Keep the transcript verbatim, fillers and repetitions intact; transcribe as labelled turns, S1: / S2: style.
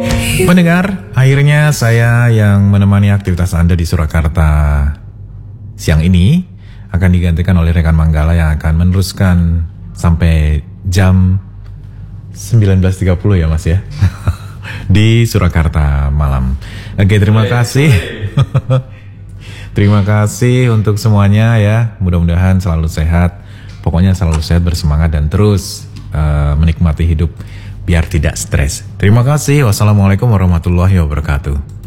S1: Pendengar, akhirnya saya yang menemani aktivitas Anda di Surakarta siang ini akan digantikan oleh rekan Manggala yang akan meneruskan sampai jam sembilan belas tiga puluh ya Mas ya. Di Surakarta malam. Oke, terima kasih. Terima kasih untuk semuanya ya. Mudah-mudahan selalu sehat. Pokoknya selalu sehat, bersemangat dan terus uh, menikmati hidup biar tidak stres. Terima kasih. Wassalamualaikum warahmatullahi wabarakatuh.